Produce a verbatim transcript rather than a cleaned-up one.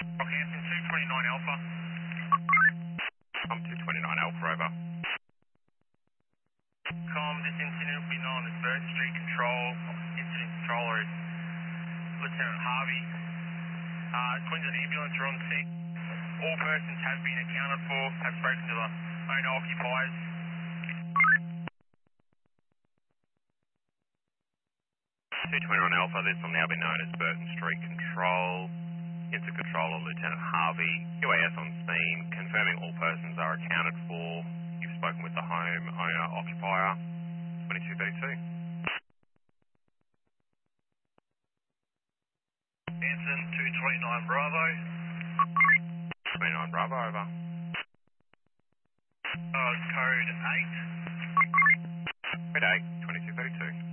Rockhampton two twenty-nine Alpha. I'm two twenty-nine Alpha, over. Com, this incident will be known as Burton Street Control. Incident controller is Lieutenant Harvey. Uh, Queensland Ambulance are on scene. All persons have been accounted for, have spoken to the owner occupiers. two twenty-nine Alpha, this will now be known as Burton Street Control. Incident Controller Lieutenant Harvey, U A S on scene, confirming all persons are accounted for. You've spoken with the home owner occupier, twenty-two thirty-two. Anson two twenty-nine Bravo. twenty-nine Bravo, over. Uh, code eight. Code eight, twenty-two thirty-two.